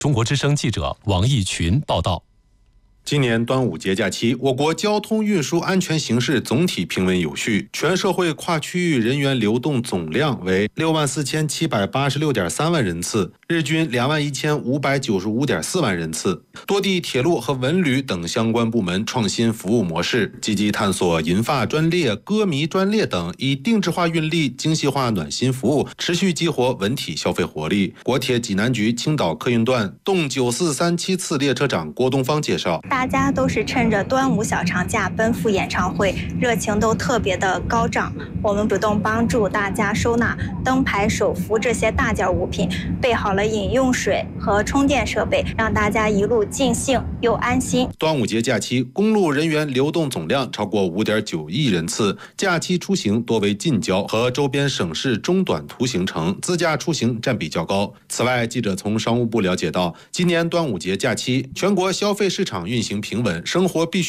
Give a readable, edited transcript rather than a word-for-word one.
中国之声记者王义群报道。 今年端午节假期，我国交通运输安全形势总体平稳有序，全社会跨区域人员流动总量为64786.3万人次，日均21595.4万人次。多地铁路和文旅等相关部门创新服务模式，积极探索银发专列、歌迷专列等，以定制化运力、精细化暖心服务，持续激活文体消费活力。国铁济南局青岛客运段动9437次列车长郭东方介绍。 大家都是趁着端午小长假奔赴演唱会，热情都特别的高涨。我们主动帮助大家收纳灯牌、手幅这些大件物品，备好了饮用水和充电设备，让大家一路尽兴又安心。 端午节假期，公路人员流动总量超过5.9亿人次，假期出行多为近郊和周边省市中短途行程，自驾出行占比较高。此外，记者从商务部了解到，今年端午节假期，全国消费市场运行平稳，生活必需